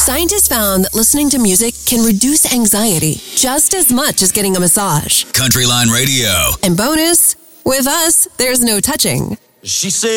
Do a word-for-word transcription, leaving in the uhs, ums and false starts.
Scientists found that listening to music can reduce anxiety just as much as getting a massage. Countryline Radio. And bonus, with us, there's no touching. She said